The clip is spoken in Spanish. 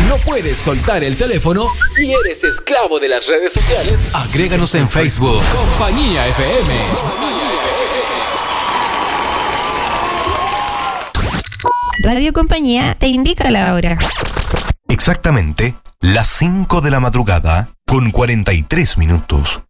no puedes soltar el teléfono y eres esclavo de las redes sociales, agréganos en Facebook. Compañía FM. Radio Compañía te indica la hora. Exactamente las 5 de la madrugada con 43 minutos.